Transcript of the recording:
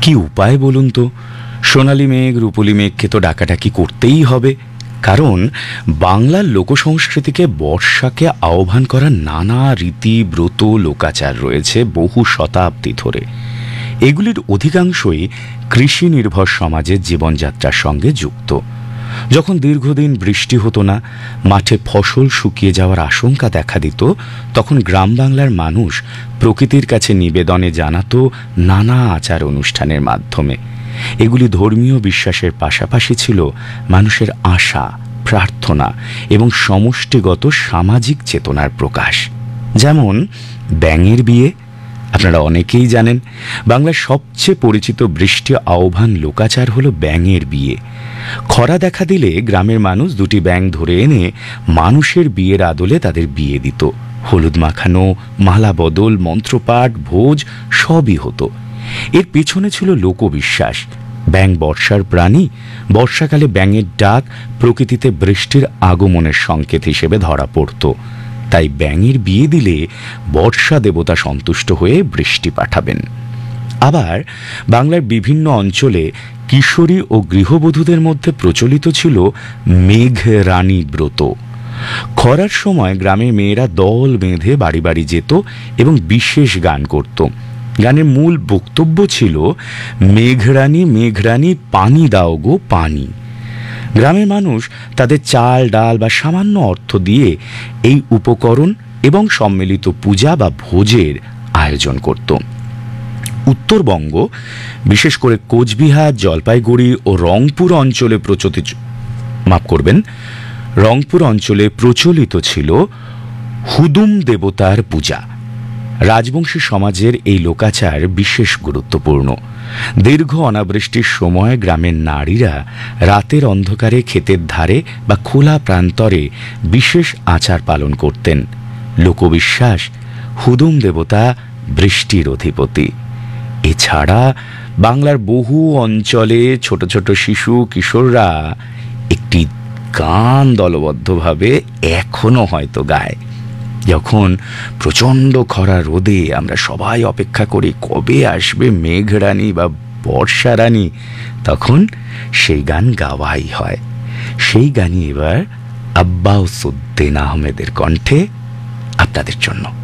কি উপায় বলুন তো? সোনালী মেঘ রূপলী মেঘকে তো ডাকাডাকি করতেই হবে, কারণ বাংলার লোকসংস্কৃতিকে বর্ষাকে আহ্বান করার নানা রীতি ব্রত লোকাচার রয়েছে বহু শতাব্দী ধরে। এগুলির অধিকাংশই কৃষি নির্ভর সমাজের জীবনযাত্রার সঙ্গে যুক্ত। যখন দীর্ঘদিন বৃষ্টি হতো না, মাঠে ফসল শুকিয়ে যাওয়ার আশঙ্কা দেখা দিত, তখন গ্রাম বাংলার মানুষ প্রকৃতির কাছে নিবেদনে জানাতো নানা আচার অনুষ্ঠানের মাধ্যমে। এগুলি ধর্মীয় বিশ্বাসের পাশাপাশি ছিল মানুষের আশা, প্রার্থনা এবং সমষ্টিগত সামাজিক চেতনার প্রকাশ। যেমন ব্যাঙের বিয়ে। আপনারা অনেকেই জানেন, বাংলার সবচেয়ে পরিচিত বৃষ্টি আহ্বান লোকাচার হলো ব্যাঙের বিয়ে। খরা দেখা দিলে গ্রামের মানুষ দুটি ব্যাঙ ধরে এনে মানুষের বিয়ের আদলে তাদের বিয়ে দিত। হলুদ মাখানো, মালা বদল, মন্ত্রপাঠ, ভোজ সবই হতো। এর পেছনে ছিল লোকবিশ্বাস, ব্যাঙ বর্ষার প্রাণী, বর্ষাকালে ব্যাঙের ডাক প্রকৃতিতে বৃষ্টির আগমনের সংকেত হিসেবে ধরা পড়ত। তাই ব্যাঙের বিয়ে দিলে বর্ষা দেবতা সন্তুষ্ট হয়ে বৃষ্টি পাঠাবেন। আবার বাংলার বিভিন্ন অঞ্চলে কিশোরী ও গৃহবধূদের মধ্যে প্রচলিত ছিল মেঘরানী ব্রত। খরার সময় গ্রামের মেয়েরা দল বেঁধে বাড়ি বাড়ি যেত এবং বিশেষ গান করত। গানের মূল বক্তব্য ছিল, মেঘরানী মেঘরানী পানি দাও গো পানি। গ্রামের মানুষ তাদের চাল ডাল বা সামান্য অর্থ দিয়ে এই উপকরণ এবং সম্মিলিত পূজা বা ভোজের আয়োজন করত। উত্তরবঙ্গ, বিশেষ করে কোচবিহার, জলপাইগুড়ি ও রংপুর অঞ্চলে প্রচলিত ছিল হুদুম দেবতার পূজা। রাজবংশী সমাজের এই লোকাচার বিশেষ গুরুত্বপূর্ণ। দীর্ঘ অনাবৃষ্টির সময় গ্রামের নারীরা রাতের অন্ধকারে ক্ষেতের ধারে বা খোলা প্রান্তরে বিশেষ আচার পালন করতেন। লোকবিশ্বাস, হুদুম দেবতা বৃষ্টির অধিপতি। এছাড়া বাংলার বহু অঞ্চলে ছোট ছোট শিশু কিশোররা একটি গান দলবদ্ধভাবে এখনো হয়তো গায়। যখন প্রচণ্ড খরা রোদে আমরা সবাই অপেক্ষা করি কবে আসবে মেঘরানী বা বর্ষা রানী, তখন সেই গান গাওয়াই হয়। সেই গানই এবার আব্বাউসউদ্দিন আহমেদের কণ্ঠে আপনাদের জন্য।